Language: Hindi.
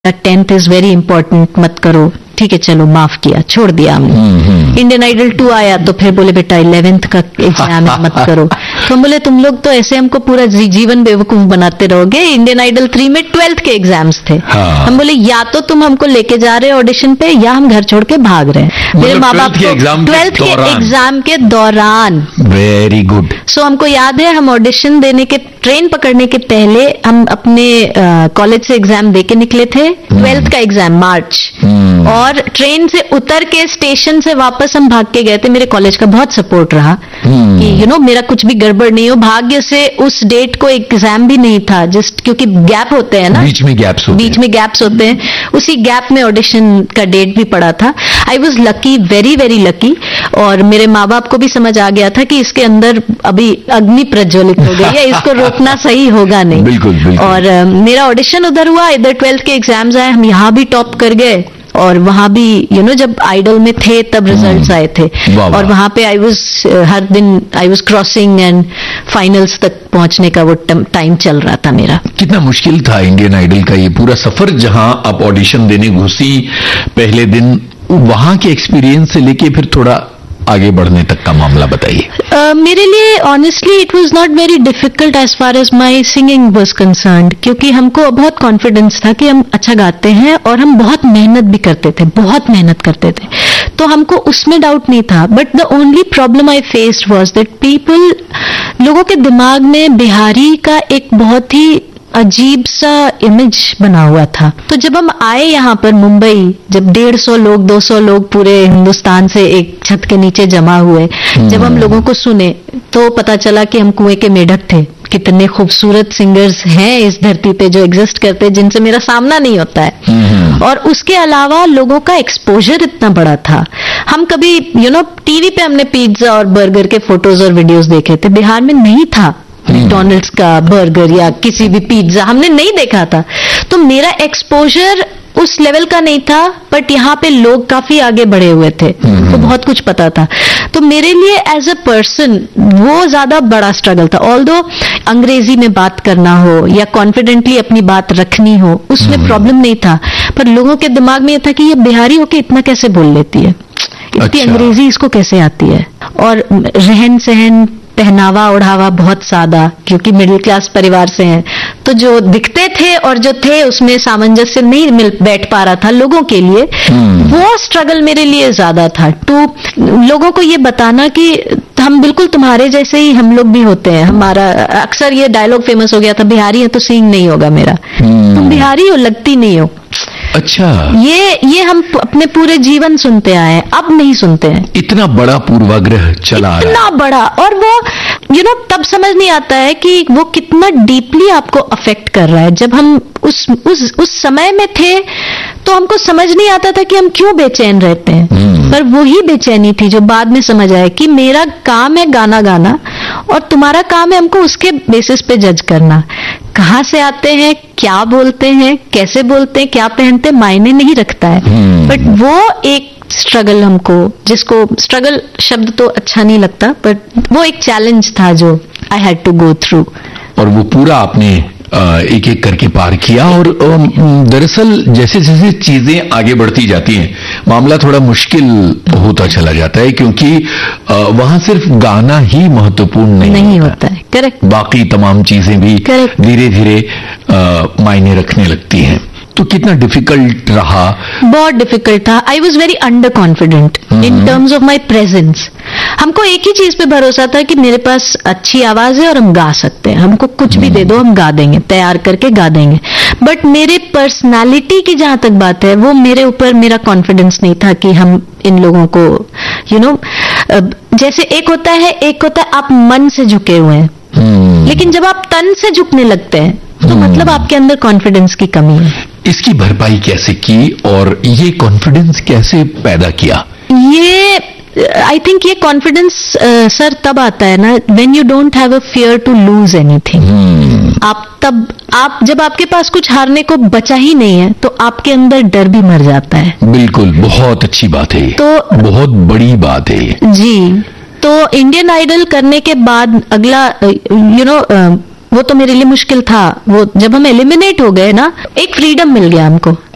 10th इज वेरी इंपॉर्टेंट, मत करो, ठीक है चलो माफ किया, छोड़ दिया हमने। इंडियन आइडल 2 आया तो फिर बोले बेटा 11th का एग्जाम है, मत करो। तो हम बोले तुम लोग तो ऐसे हमको पूरा जीवन बेवकूफ बनाते रहोगे। इंडियन आइडल 3 में 12th के एग्जाम्स थे। हम बोले या तो तुम हमको लेके जा रहे हो ऑडिशन पे या हम घर छोड़ के भाग रहे हैं। मेरे माँ बाप को 12th के एग्जाम के दौरान। Very good. सो हमको याद है हम ऑडिशन देने के, ट्रेन पकड़ने के पहले हम अपने कॉलेज से एग्जाम दे के निकले थे, 12th का एग्जाम मार्च, और ट्रेन से उतर के स्टेशन से वापस हम भाग के गए थे। मेरे कॉलेज का बहुत सपोर्ट रहा कि मेरा कुछ भी गड़बड़ नहीं हो। भाग्य से उस डेट को एग्जाम भी नहीं था, जस्ट क्योंकि गैप होते हैं ना, बीच में गैप्स होते हैं। उसी गैप में ऑडिशन का डेट भी पड़ा था। I was lucky, very very lucky. और मेरे माँ बाप को भी समझ आ गया था कि इसके अंदर अभी अग्नि प्रज्वलित हो गई है, इसको रोकना सही होगा नहीं। बिल्कुल। और मेरा ऑडिशन उधर हुआ, इधर 12th के एग्जाम्स आए, हम यहाँ भी टॉप कर गए। और वहां भी जब आइडल में थे तब रिजल्ट्स आए थे। और वहां पे हर दिन I was crossing and finals तक पहुंचने का वो टाइम चल रहा था मेरा। कितना मुश्किल था इंडियन आइडल का ये पूरा सफर, जहां आप ऑडिशन देने घुसी पहले दिन, वहां के एक्सपीरियंस से लेके फिर थोड़ा आगे बढ़ने तक का मामला बताइए। मेरे लिए honestly it was not very difficult as far as my singing was concerned, क्योंकि हमको बहुत कॉन्फिडेंस था कि हम अच्छा गाते हैं और हम बहुत मेहनत भी करते थे, बहुत मेहनत करते थे, तो हमको उसमें डाउट नहीं था। But the only problem I faced was that लोगों के दिमाग में बिहारी का एक बहुत ही अजीब सा इमेज बना हुआ था। तो जब हम आए यहाँ पर मुंबई, जब 150 लोग 200 लोग पूरे हिंदुस्तान से एक छत के नीचे जमा हुए, जब हम लोगों को सुने तो पता चला कि हम कुएं के मेढक थे। कितने खूबसूरत सिंगर्स हैं इस धरती पे जो एग्जिस्ट करते हैं, जिनसे मेरा सामना नहीं होता है। और उसके अलावा लोगों का एक्सपोजर इतना बड़ा था। हम कभी टीवी पे हमने पिज्जा और बर्गर के फोटोज और वीडियोस देखे थे, बिहार में नहीं था मैकडॉनल्ड्स का बर्गर या किसी भी पिज्जा हमने नहीं देखा था। तो मेरा एक्सपोजर उस लेवल का नहीं था, बट यहाँ पे लोग काफी आगे बढ़े हुए थे, तो बहुत कुछ पता था। तो मेरे लिए एज अ पर्सन वो ज्यादा बड़ा स्ट्रगल था। ऑल्दो अंग्रेजी में बात करना हो या कॉन्फिडेंटली अपनी बात रखनी हो, उसमें प्रॉब्लम नहीं था, पर लोगों के दिमाग में ये था कि ये बिहारी होके इतना कैसे बोल लेती है, इतनी अंग्रेजी इसको कैसे आती है। और रहन सहन, पहनावा ओढ़ावा बहुत सादा, क्योंकि मिडिल क्लास परिवार से हैं, तो जो दिखते थे और जो थे उसमें सामंजस्य नहीं बैठ पा रहा था लोगों के लिए। वो स्ट्रगल मेरे लिए ज्यादा था। तो लोगों को ये बताना कि हम बिल्कुल तुम्हारे जैसे ही हम लोग भी होते हैं। हमारा अक्सर ये डायलॉग फेमस हो गया था, बिहारी है तो सींग नहीं होगा मेरा, तुम बिहारी हो लगती नहीं हो। अच्छा, ये हम अपने पूरे जीवन सुनते आए हैं, अब नहीं सुनते हैं। इतना बड़ा पूर्वाग्रह चला आ रहा है, इतना बड़ा। और वो तब समझ नहीं आता है कि वो कितना डीपली आपको अफेक्ट कर रहा है। जब हम उस समय में थे तो हमको समझ नहीं आता था कि हम क्यों बेचैन रहते हैं, पर वही बेचैनी थी जो बाद में समझ आया कि मेरा काम है गाना गाना और तुम्हारा काम है हमको उसके बेसिस पे जज करना। कहाँ से आते हैं, क्या बोलते हैं, कैसे बोलते हैं, क्या पहनते हैं, मायने नहीं रखता है। बट वो एक स्ट्रगल, हमको जिसको स्ट्रगल शब्द तो अच्छा नहीं लगता, बट वो एक चैलेंज था जो I had to go through. और वो पूरा आपने एक एक करके पार किया। और दरअसल जैसे जैसे चीजें आगे बढ़ती जाती हैं, मामला थोड़ा मुश्किल होता चला जाता है, क्योंकि वहां सिर्फ गाना ही महत्वपूर्ण नहीं होता है। करेक्ट। बाकी तमाम चीजें भी धीरे धीरे मायने रखने लगती हैं। तो कितना डिफिकल्ट रहा? बहुत डिफिकल्ट था। I was very under confident in terms of my presence. हमको एक ही चीज पे भरोसा था कि मेरे पास अच्छी आवाज है और हम गा सकते हैं, हमको कुछ भी दे दो हम गा देंगे, तैयार करके गा देंगे। बट मेरे पर्सनालिटी की जहां तक बात है, वो मेरे ऊपर मेरा कॉन्फिडेंस नहीं था कि हम इन लोगों को जैसे एक होता है आप मन से झुके हुए हैं, लेकिन जब आप तन से झुकने लगते हैं तो मतलब आपके अंदर कॉन्फिडेंस की कमी है। इसकी भरपाई कैसे की और ये कॉन्फिडेंस कैसे पैदा किया? ये आई थिंक ये कॉन्फिडेंस सर तब आता है ना when you don't have a fear to lose anything. आप जब आपके पास कुछ हारने को बचा ही नहीं है तो आपके अंदर डर भी मर जाता है। बिल्कुल, बहुत अच्छी बात है, तो बहुत बड़ी बात है जी। तो इंडियन आइडल करने के बाद अगला वो तो मेरे लिए मुश्किल था। वो जब हम एलिमिनेट हो गए ना, एक फ्रीडम मिल गया हमको